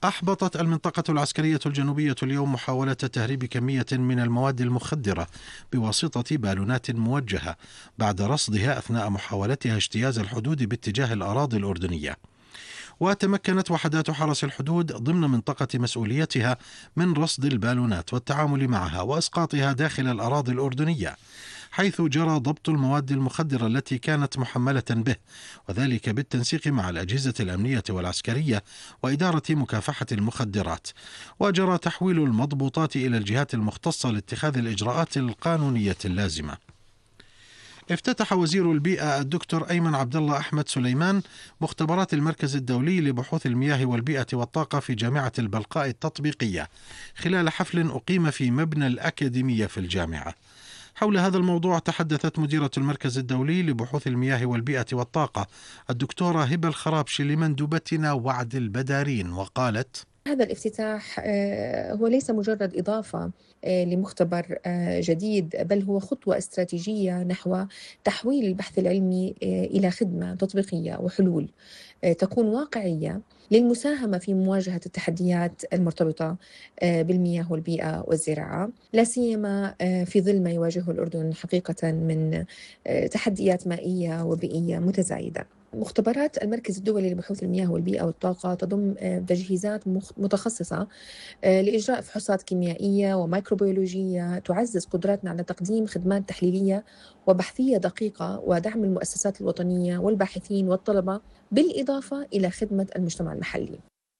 أحبطت المنطقة العسكرية الجنوبية اليوم محاولة تهريب كمية من المواد المخدرة بواسطة بالونات موجهة بعد رصدها أثناء محاولتها اجتياز الحدود باتجاه الأراضي الأردنية. وتمكنت وحدات حرس الحدود ضمن منطقة مسؤوليتها من رصد البالونات والتعامل معها وإسقاطها داخل الأراضي الأردنية، حيث جرى ضبط المواد المخدرة التي كانت محملة به، وذلك بالتنسيق مع الأجهزة الأمنية والعسكرية وإدارة مكافحة المخدرات. وجرى تحويل المضبوطات إلى الجهات المختصة لاتخاذ الإجراءات القانونية اللازمة. افتتح وزير البيئة الدكتور أيمن عبد الله أحمد سليمان مختبرات المركز الدولي لبحوث المياه والبيئة والطاقة في جامعة البلقاء التطبيقية خلال حفل أقيم في مبنى الأكاديمية في الجامعة. حول هذا الموضوع تحدثت مديرة المركز الدولي لبحوث المياه والبيئة والطاقة الدكتورة هبة الخرابشي لمندوبتنا وعد البدارين وقالت: هذا الافتتاح هو ليس مجرد إضافة لمختبر جديد، بل هو خطوة استراتيجية نحو تحويل البحث العلمي إلى خدمة تطبيقية وحلول تكون واقعية للمساهمة في مواجهة التحديات المرتبطة بالمياه والبيئة والزراعة، لا سيما في ظل ما يواجهه الأردن حقيقة من تحديات مائية وبيئية متزايدة. مختبرات المركز الدولي لبحوث المياه والبيئة والطاقة تضم تجهيزات متخصصة لإجراء فحوصات كيميائية وميكروبيولوجية تعزز قدراتنا على تقديم خدمات تحليلية وبحثية دقيقة ودعم المؤسسات الوطنية والباحثين والطلبة، بالإضافة إلى خدمة المجتمع المحلي.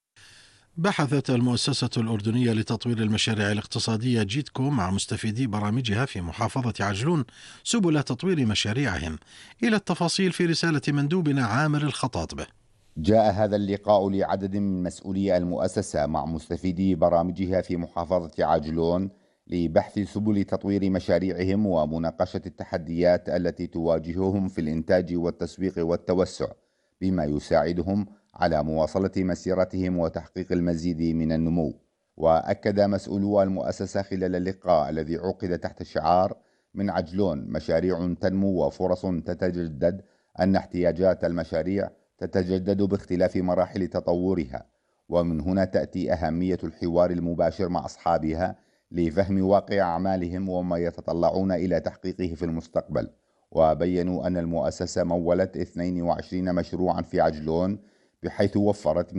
بحثت المؤسسة الأردنية لتطوير المشاريع الاقتصادية جيتكو مع مستفيدي برامجها في محافظة عجلون سبل تطوير مشاريعهم. إلى التفاصيل في رسالة مندوبنا عامر الخطاطبة. جاء هذا اللقاء لعدد من مسؤولي المؤسسة مع مستفيدي برامجها في محافظة عجلون لبحث سبل تطوير مشاريعهم ومناقشة التحديات التي تواجههم في الإنتاج والتسويق والتوسع، بما يساعدهم على مواصلة مسيرتهم وتحقيق المزيد من النمو. وأكد مسؤولو المؤسسة خلال اللقاء الذي عقد تحت شعار من عجلون مشاريع تنمو وفرص تتجدد أن احتياجات المشاريع تتجدد باختلاف مراحل تطورها، ومن هنا تأتي أهمية الحوار المباشر مع أصحابها لفهم واقع أعمالهم وما يتطلعون إلى تحقيقه في المستقبل. وبيّنوا أن المؤسسة مولت 22 مشروعا في عجلون، بحيث وفرت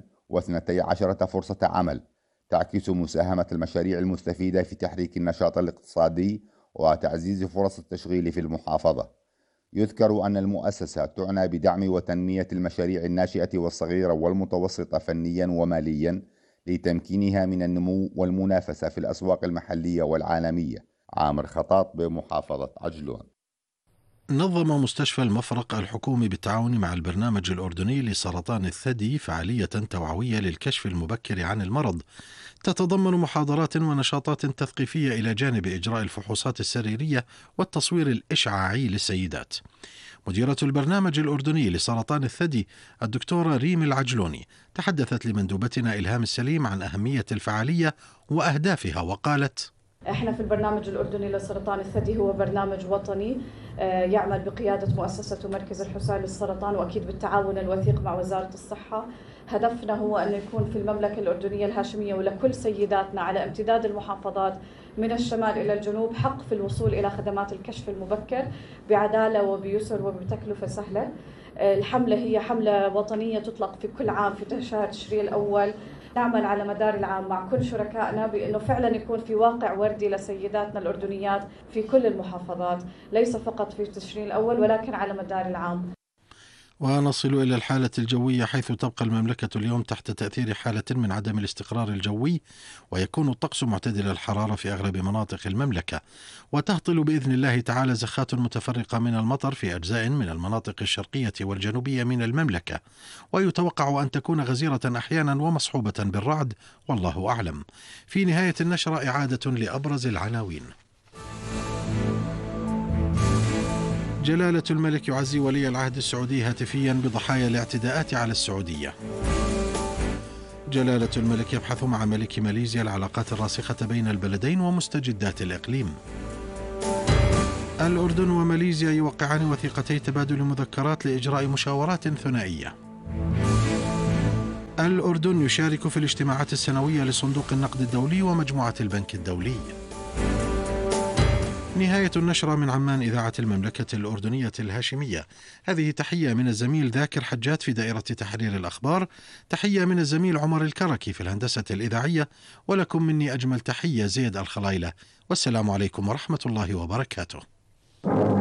112 فرصة عمل، تعكس مساهمة المشاريع المستفيدة في تحريك النشاط الاقتصادي وتعزيز فرص التشغيل في المحافظة. يذكر أن المؤسسة تعنى بدعم وتنمية المشاريع الناشئة والصغيرة والمتوسطة فنيا وماليا لتمكينها من النمو والمنافسة في الأسواق المحلية والعالمية. عامر خطاط بمحافظة عجلون. نظم مستشفى المفرق الحكومي بالتعاون مع البرنامج الأردني لسرطان الثدي فعالية توعوية للكشف المبكر عن المرض، تتضمن محاضرات ونشاطات تثقيفية إلى جانب إجراء الفحوصات السريرية والتصوير الإشعاعي للسيدات. مديرة البرنامج الأردني لسرطان الثدي الدكتورة ريم العجلوني تحدثت لمندوبتنا إلهام السليم عن أهمية الفعالية وأهدافها وقالت: احنا في البرنامج الأردني لسرطان الثدي هو برنامج وطني يعمل بقيادة مؤسسة ومركز الحسين للسرطان، وأكيد بالتعاون الوثيق مع وزارة الصحة. هدفنا هو أن يكون في المملكة الأردنية الهاشمية ولكل سيداتنا على امتداد المحافظات من الشمال إلى الجنوب حق في الوصول إلى خدمات الكشف المبكر بعدالة وبيسر وبتكلفة سهلة. الحملة هي حملة وطنية تطلق في كل عام في شهر تشرين الأول. نعمل على مدار العام مع كل شركائنا بأنه فعلا يكون في واقع وردي لسيداتنا الأردنيات في كل المحافظات، ليس فقط في تشرين الأول ولكن على مدار العام. ونصل إلى الحالة الجوية، حيث تبقى المملكة اليوم تحت تأثير حالة من عدم الاستقرار الجوي، ويكون الطقس معتدل الحرارة في أغلب مناطق المملكة، وتهطل بإذن الله تعالى زخات متفرقة من المطر في أجزاء من المناطق الشرقية والجنوبية من المملكة، ويتوقع أن تكون غزيرة أحيانا ومصحوبة بالرعد، والله أعلم. في نهاية النشرة إعادة لأبرز العناوين. جلالة الملك يعزي ولي العهد السعودي هاتفيا بضحايا الاعتداءات على السعودية. جلالة الملك يبحث مع ملك ماليزيا العلاقات الراسخة بين البلدين ومستجدات الإقليم. الأردن وماليزيا يوقعان وثيقتي تبادل مذكرات لإجراء مشاورات ثنائية. الأردن يشارك في الاجتماعات السنوية لصندوق النقد الدولي ومجموعة البنك الدولي. نهاية النشرة من عمان، إذاعة المملكة الأردنية الهاشمية. هذه تحية من الزميل ذاكر حجات في دائرة تحرير الأخبار، تحية من الزميل عمر الكركي في الهندسة الإذاعية، ولكم مني أجمل تحية زيد الخلايلة، والسلام عليكم ورحمة الله وبركاته.